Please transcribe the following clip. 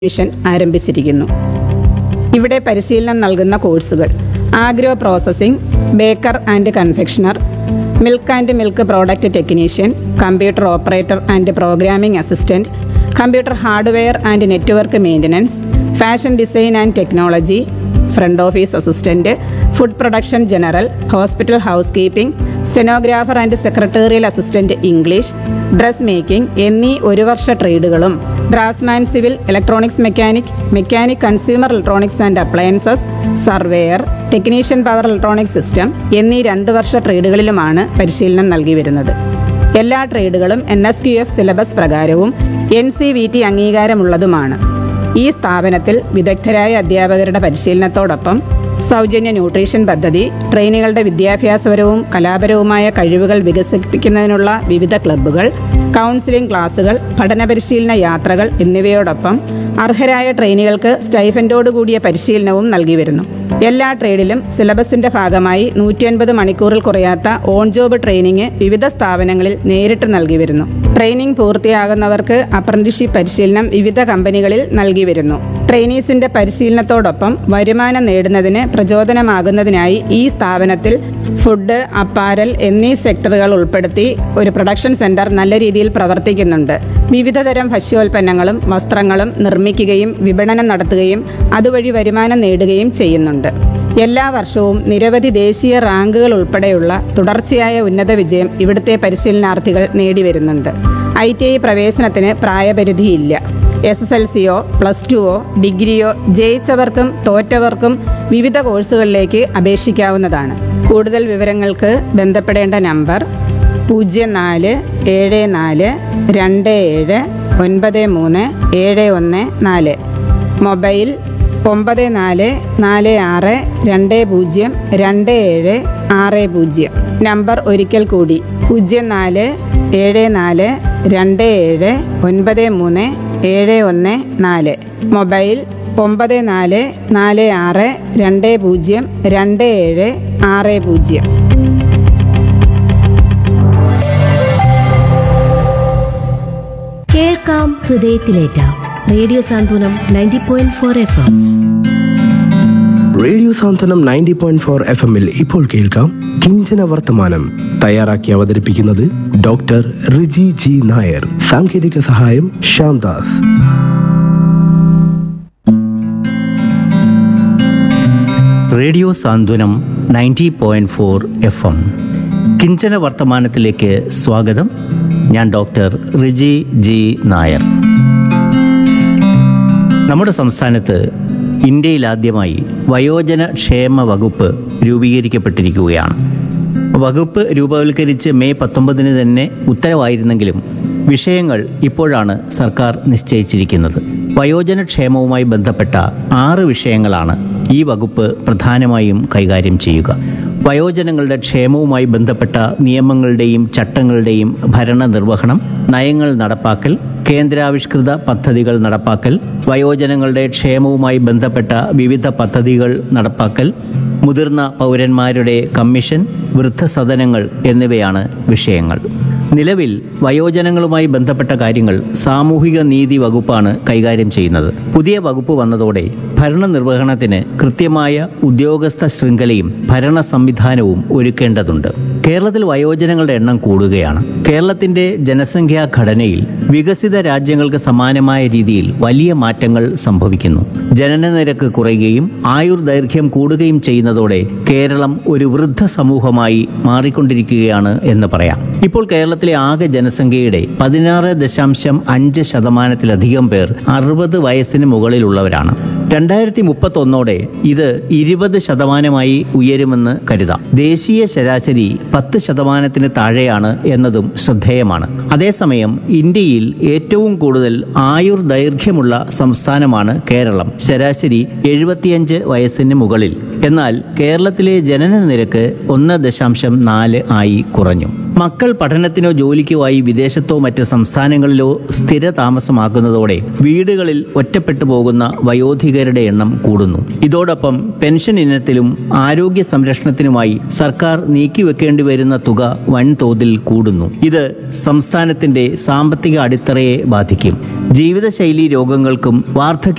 Mission ആരംഭിച്ചിരിക്കുന്നു. ഇവിടെ പരിശീലനം നൽകുന്ന കോഴ്സുകൾ: agro processing, Baker and confectioner, milk and milk product technician, computer operator and programming assistant, computer hardware and network maintenance, fashion design and technology, front office assistant, food production general, hospital house keeping, stenographer and secretarial assistant English, dress making എന്നീ ഒരു വർഷ ട്രേഡുകളും draughtsman civil, electronics mechanic consumer electronics and appliances, surveyor, technician power electronic system എന്നീ 2 വർഷ ട്രേഡുകളിലുമാണ് പരിശീലനം നൽകി വരുന്നത്. എല്ലാ ട്രേഡുകളും NSQF syllabus പ്രകാരവും NCVT അംഗീകാരമുള്ളതുമാണ്. ഈ സ്ഥാപനത്തിൽ വിദഗ്ധരായ അധ്യാപകരുടെ പരിശീലനത്തോടൊപ്പം സൗജന്യ ന്യൂട്രീഷൻ പദ്ധതി, ട്രെയിനികളുടെ വിദ്യാഭ്യാസപരവും കലാപരവുമായ കഴിവുകൾ വികസിപ്പിക്കുന്നതിനുള്ള വിവിധ ക്ലബ്ബുകൾ, കൗൺസിലിംഗ് ക്ലാസുകൾ, പഠന പരിശീലന യാത്രകൾ എന്നിവയോടൊപ്പം അർഹരായ ട്രെയിനികൾക്ക് സ്റ്റൈഫൻഡോടുകൂടിയ പരിശീലനവും നൽകി വരുന്നു. എല്ലാ ട്രേഡിലും സിലബസിന്റെ ഭാഗമായി 150 മണിക്കൂറിൽ കുറയാത്ത ഓൺ ജോബ് ട്രെയിനിങ് വിവിധ സ്ഥാപനങ്ങളിൽ നേരിട്ട് നൽകി വരുന്നു. ട്രെയിനിങ് പൂർത്തിയാകുന്നവർക്ക് അപ്രന്റീസ്ഷിപ്പ് പരിശീലനം വിവിധ കമ്പനികളിൽ നൽകി വരുന്നു. ട്രെയിനീസിന്റെ പരിശീലനത്തോടൊപ്പം വരുമാനം നേടുന്നതിന് പ്രചോദനമാകുന്നതിനായി ഈ സ്ഥാപനത്തിൽ ഫുഡ്, അപ്പാരൽ എന്നീ സെക്ടറുകൾ ഉൾപ്പെടുത്തി ഒരു പ്രൊഡക്ഷൻ സെന്റർ നല്ല രീതിയിൽ പ്രവർത്തിക്കുന്നുണ്ട്. വിവിധതരം ഭക്ഷ്യോൽപ്പന്നങ്ങളും വസ്ത്രങ്ങളും നിർമ്മിക്കുകയും വിപണനം നടത്തുകയും അതുവഴി വരുമാനം നേടുകയും ചെയ്യുന്നുണ്ട്. എല്ലാ വർഷവും നിരവധി ദേശീയ റാങ്കുകൾ ഉൾപ്പെടെയുള്ള തുടർച്ചയായ ഉന്നത വിജയം ഇവിടുത്തെ പരിശീലനാർത്ഥികൾ നേടിവരുന്നുണ്ട്. ITI പ്രവേശനത്തിന് പ്രായപരിധിയില്ല. SSLCയോ +2ഓ ഡിഗ്രിയോ ജയിച്ചവർക്കും തോറ്റവർക്കും വിവിധ കോഴ്സുകളിലേക്ക് അപേക്ഷിക്കാവുന്നതാണ്. കൂടുതൽ വിവരങ്ങൾക്ക് ബന്ധപ്പെടേണ്ട നമ്പർ 0474279371 മൊബൈൽ 9446202760. നമ്പർ ഒരിക്കൽ കൂടി 0474279371 മൊബൈൽ 9446202760. കേൾക്കാം, ഹൃദയത്തിലേറ്റാം. റേഡിയോ സാന്ത്വനം 90.4 FM. റേഡിയോ സാന്ത്വനം 90.4 FM-ൽ ഇപ്പോൾ കേൾക്കാം കിഞ്ചന വർത്തമാനം. തയ്യാറാക്കി അവതരിപ്പിക്കുന്നത് ഡോക്ടർ റിജി ജി നായർ. സാങ്കേതിക സഹായം ശ്യാംദാസ്. റേഡിയോ സാന്ത്വനം 90.4 FM. കിഞ്ചന വർത്തമാനത്തിലേക്ക് സ്വാഗതം. ഞാൻ ഡോക്ടർ റിജി ജി നായർ. നമ്മുടെ സംസ്ഥാനത്ത് ഇന്ത്യയിലാദ്യമായി വയോജന ക്ഷേമ വകുപ്പ് രൂപീകരിക്കപ്പെട്ടിരിക്കുകയാണ്. വകുപ്പ് രൂപവൽക്കരിച്ച് മെയ് 19 തന്നെ ഉത്തരവായിരുന്നെങ്കിലും വിഷയങ്ങൾ ഇപ്പോഴാണ് സർക്കാർ നിശ്ചയിച്ചിരിക്കുന്നത്. വയോജന ക്ഷേമവുമായി ബന്ധപ്പെട്ട 6 വിഷയങ്ങളാണ് ഈ വകുപ്പ് പ്രധാനമായും കൈകാര്യം ചെയ്യുക. വയോജനങ്ങളുടെ ക്ഷേമവുമായി ബന്ധപ്പെട്ട നിയമങ്ങളുടെയും ചട്ടങ്ങളുടെയും ഭരണനിർവഹണം, നയങ്ങൾ നടപ്പാക്കൽ, കേന്ദ്രാവിഷ്കൃത പദ്ധതികൾ നടപ്പാക്കൽ, വയോജനങ്ങളുടെ ക്ഷേമവുമായി ബന്ധപ്പെട്ട വിവിധ പദ്ധതികൾ നടപ്പാക്കൽ, മുതിർന്ന പൗരന്മാരുടെ കമ്മീഷൻ, വൃദ്ധസദനങ്ങൾ എന്നിവയാണ് വിഷയങ്ങൾ. നിലവിൽ വയോജനങ്ങളുമായി ബന്ധപ്പെട്ട കാര്യങ്ങൾ സാമൂഹിക നീതി വകുപ്പാണ് കൈകാര്യം ചെയ്യുന്നത്. പുതിയ വകുപ്പ് വന്നതോടെ ഭരണനിർവഹണത്തിന് കൃത്യമായ ഉദ്യോഗസ്ഥ ശൃംഖലയും ഭരണ സംവിധാനവും ഒരുക്കേണ്ടതുണ്ട്. കേരളത്തിൽ വയോജനങ്ങളുടെ എണ്ണം കൂടുകയാണ്. കേരളത്തിൻ്റെ ജനസംഖ്യാ ഘടനയിൽ വികസിത രാജ്യങ്ങൾക്ക് സമാനമായ രീതിയിൽ വലിയ മാറ്റങ്ങൾ സംഭവിക്കുന്നു. ജനനനിരക്ക് കുറയുകയും ആയുർദൈർഘ്യം കൂടുകയും ചെയ്യുന്നതോടെ കേരളം ഒരു വൃദ്ധ സമൂഹമായി മാറിക്കൊണ്ടിരിക്കുകയാണ് എന്ന് പറയാം. ഇപ്പോൾ കേരളത്തിലെ ആകെ ജനസംഖ്യയുടെ 16.5% പേർ 60 വയസ്സിന് മുകളിലുള്ളവരാണ്. 2031 ഇത് 20% ഉയരുമെന്ന് കരുതാം. ദേശീയ ശരാശരി 10% താഴെയാണ് എന്നതും ശ്രദ്ധേയമാണ്. അതേസമയം ഇന്ത്യയിൽ ഏറ്റവും കൂടുതൽ ആയുർദൈർഘ്യമുള്ള സംസ്ഥാനമാണ് കേരളം. ശരാശരി 75 വയസ്സിന് മുകളിൽ. എന്നാൽ കേരളത്തിലെ ജനന നിരക്ക് 1.4 ആയി കുറഞ്ഞു. മക്കൾ പഠനത്തിനോ ജോലിക്കോ ആയി വിദേശത്തോ മറ്റ് സംസ്ഥാനങ്ങളിലോ സ്ഥിര താമസമാക്കുന്നതോടെ വീടുകളിൽ ഒറ്റപ്പെട്ടു പോകുന്ന വയോധികരുടെ എണ്ണം കൂടുന്നു. ഇതോടൊപ്പം പെൻഷൻ ഇനത്തിലും ആരോഗ്യ സംരക്ഷണത്തിനുമായി സർക്കാർ നീക്കിവെക്കേണ്ടി വരുന്ന തുക വൻതോതിൽ കൂടുന്നു. ഇത് സംസ്ഥാനത്തിന്റെ സാമ്പത്തിക അടിത്തറയെ ബാധിക്കും. ജീവിതശൈലി രോഗങ്ങൾക്കും വാർദ്ധക്യ